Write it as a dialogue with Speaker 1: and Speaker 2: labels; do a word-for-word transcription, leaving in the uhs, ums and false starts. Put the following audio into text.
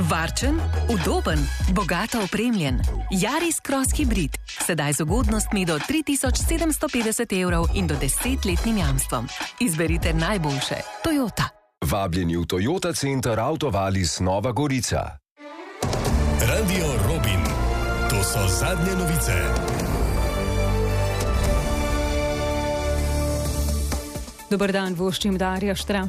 Speaker 1: Varčen, udoben, bogato opremljen. Yaris Cross Hybrid. Sedaj z ugodnostmi do tri tisoč sedemsto petdeset evrov in do desetletnim jamstvom. Izberite najboljše. Toyota.
Speaker 2: Vabljeni v Toyota Center Autovalis Nova Gorica.
Speaker 3: Radio Robin. To so zadnje novice.
Speaker 4: Dober dan, voščim Darja Štram.